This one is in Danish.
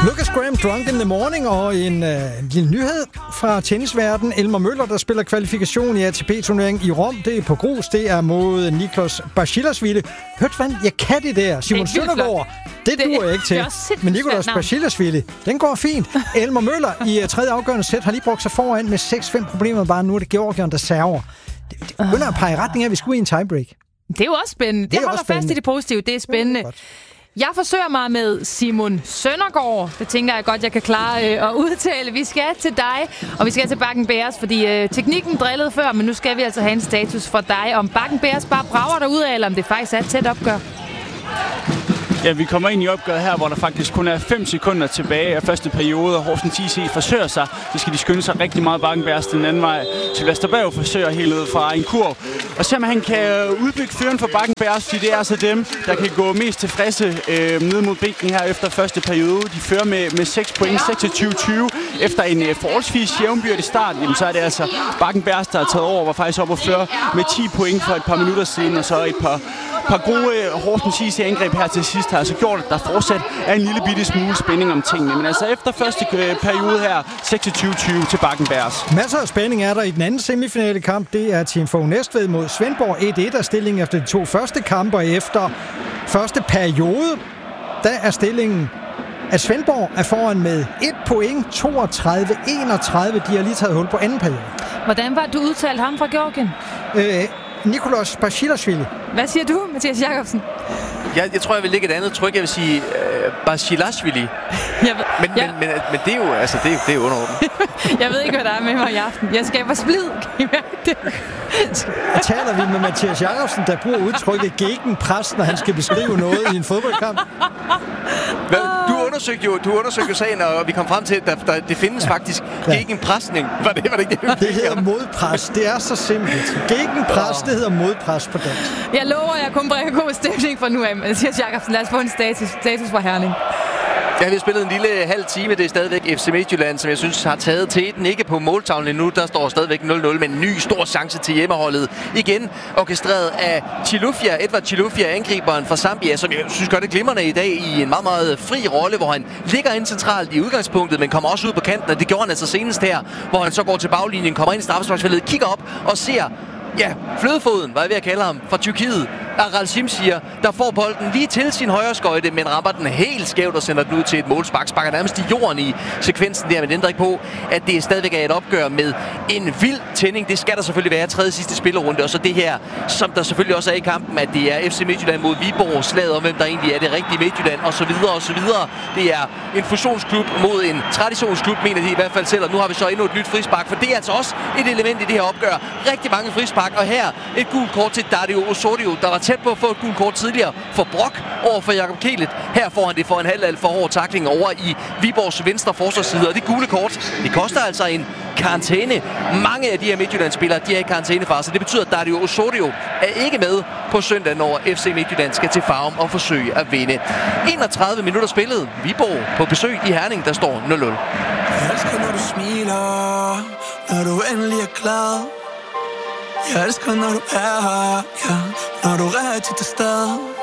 Lucas Graham, Drunk in the Morning, og en lille nyhed fra tennisverdenen. Elmer Møller, der spiller kvalifikation i ATP-turneringen i Rom. Det er på grus. Det er mod Niklas Basilashvili. Hørte hvad? Jeg kan det der. Simon Søndergaard. Det duer jeg ikke til. Men Niklas Basilashvili, den går fint. Elmer Møller i tredje afgørende sæt har lige brugt sig foran med 6-5 problemer. Bare nu er det Georgien, der server. Det begynder at pege i retning af, at vi skulle i en tiebreak. Det er jo også spændende. Det holder fast i det positive. Det er spændende. Jeg forsøger mig med Simon Søndergaard. Det tænker jeg godt, jeg kan klare at udtale. Vi skal til dig, og vi skal til Bakken Bears, fordi teknikken drillede før, men nu skal vi altså have en status for dig. Om Bakken Bears bare brager derudad, eller om det faktisk er et tæt opgør. Ja, vi kommer ind i opgøret her, hvor der faktisk kun er 5 sekunder tilbage af første periode, og Horsens IC forsøger sig. Så skal de skynde sig rigtig meget Bakken Bears den anden vej. Til Vesterberg forsøger helt ned fra en kurv. Og se om han kan udbygge føren for Bakken Bears, fordi det er altså dem, der kan gå mest tilfredse ned mod bænken her efter første periode. De fører med 6 point, 26-20. Efter en forholdsvis jævnbyrdig start, jamen, så er det altså Bakken Bears, der har taget over, var faktisk op og føre med 10 point for et par minutter siden, og så et par gode Horsens IC-angreb her til sidst har altså gjort, at der fortsat er en lille bitte smule spænding om tingene. Men altså efter første periode her, 26-20 til Bakken Bears. Masser af spænding er der i den anden semifinale kamp. Det er Team Fogh Næstved mod Svendborg. 1-1 er stillingen efter de 2 første kampe, og efter første periode, der er stillingen, at Svendborg er foran med 1 point, 32-31. De har lige taget hul på anden periode. Hvordan var du udtalt ham fra Georgien? Niklas Basilashvili. Hvad siger du, Mathias Jacobsen? Jeg tror, jeg vil lægge et andet tryk. Jeg vil sige Basilashvili. Men det er jo, altså, det er jo underordnet. Jeg ved ikke, hvad der er med mig i aften. Jeg skaber splid. Kan I mærke det? Og taler vi med Mathias Jacobsen, der bruger udtrykket gegenpres, når han skal beskrive noget i en fodboldkamp? Du undersøgte jo sagen, og vi kom frem til, at det findes faktisk gegenpresning. Var det ikke det? Det hedder modpres. Det er så simpelt. Gegenpres, det hedder modpres på dansk. Jeg lover, at jeg kun bringer god stemning fra nu af. Mathias Jacobsen, lad os få en status fra Herning. Ja, vi har spillet en lille halv time. Det er stadigvæk FC Midtjylland, som jeg synes har taget teten. Ikke på måltavlen endnu. Der står stadigvæk 0-0, men en ny stor chance til hjemmeholdet. Igen orkestreret af Chilufya. Edward Chilufya, angriberen fra Zambia, som jeg synes gør det glimrende i dag i en meget, meget fri rolle, hvor han ligger ind centralt i udgangspunktet, men kommer også ud på kanten, og det gjorde han altså senest her, hvor han så går til baglinjen, kommer ind i straffesparksfeltet, kigger op og ser flødefoden, hvad jeg ved at kalde ham, fra Tyrkiet. Aral Simsier, der får bolden lige til sin højre skøjte, men rammer den helt skævt og sender den ud til et målspark. Sparker nærmest i jorden i sekvensen der, men det ændrer ikke på, at det stadigvæk er et opgør med en vild tænding. Det skal der selvfølgelig være tredje sidste spillerunde, og så det her, som der selvfølgelig også er i kampen, at det er FC Midtjylland mod Viborg, slaget om hvem der egentlig er det rigtige Midtjylland, og så videre og så videre. Det er en fusionsklub mod en traditionsklub, mener de i hvert fald selv, og nu har vi så endnu et nyt frispark, for det er altså også et element i det her opgør. Rigtig mange frispark, og her et gult kort til Dario Osorio, der var tæt på at få et gult kort tidligere for Brock over for Jakob Kielet. Her får han det for en halv for hård tackling over i Viborgs venstre forsvarsside, og det gule kort, det koster altså en karantæne. Mange af de her Midtjylland-spillere, de er i karantænefar, så det betyder, at Dario Osorio er ikke med på søndag, når FC Midtjylland skal til Farum og forsøge at vinde. 31 minutter spillet. Viborg på besøg i Herning, der står 0-0. Jeg elsker, når du smiler, når du endelig er glad. Jeg elsker, når du er her, ja, når du er rigtig til stede.